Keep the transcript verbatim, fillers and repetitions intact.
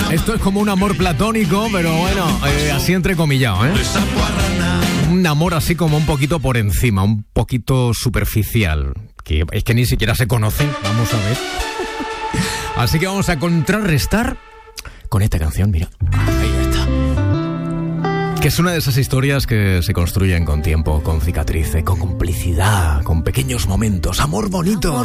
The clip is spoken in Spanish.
Esto es como un amor platónico, pero bueno, eh, así entrecomillado, ¿eh? Un amor así como un poquito por encima, un poquito superficial, que es que ni siquiera se conocen, vamos a ver. Así que vamos a contrarrestar con esta canción, mira. Ahí está. Que es una de esas historias que se construyen con tiempo, con cicatrices, con complicidad, con pequeños momentos, amor bonito. Amor